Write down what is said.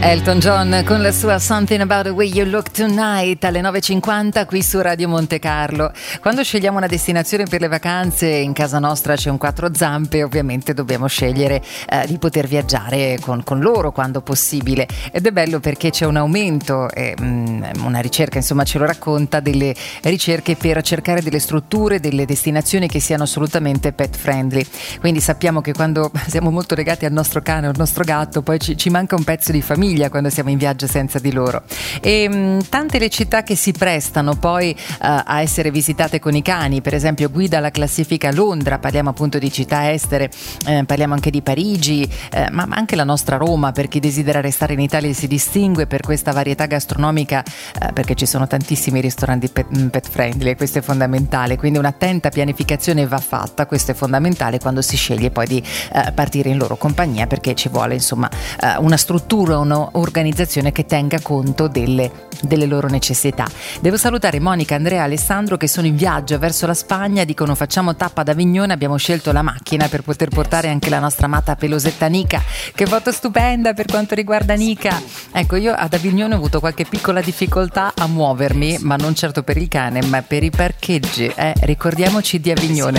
Elton John con la sua Something About the Way You Look Tonight alle 9.50 qui su Radio Monte Carlo. Quando scegliamo una destinazione per le vacanze, in casa nostra c'è un quattro zampe, ovviamente dobbiamo scegliere di poter viaggiare con loro quando possibile, ed è bello perché c'è un aumento, una ricerca insomma ce lo racconta, delle ricerche per cercare delle strutture, delle destinazioni che siano assolutamente pet friendly. Quindi sappiamo che quando siamo molto legati al nostro cane o al nostro gatto poi ci manca un pezzo di famiglia quando siamo in viaggio senza di loro, e tante le città che si prestano poi a essere visitate con i cani. Per esempio guida la classifica Londra, parliamo appunto di città estere, parliamo anche di Parigi, ma anche la nostra Roma, per chi desidera restare in Italia, si distingue per questa varietà gastronomica, perché ci sono tantissimi ristoranti pet friendly, e questo è fondamentale. Quindi un'attenta pianificazione va fatta, questo è fondamentale quando si sceglie poi di partire in loro compagnia, perché ci vuole insomma una struttura, un'organizzazione che tenga conto delle loro necessità. Devo salutare Monica, Andrea, Alessandro che sono in viaggio verso la Spagna, dicono facciamo tappa ad Avignone, abbiamo scelto la macchina per poter portare anche la nostra amata pelosetta Nica. Che foto stupenda per quanto riguarda Nica. Ecco, io ad Avignone ho avuto qualche piccola difficoltà a muovermi, ma non certo per il cane ma per i parcheggi, ricordiamoci di Avignone.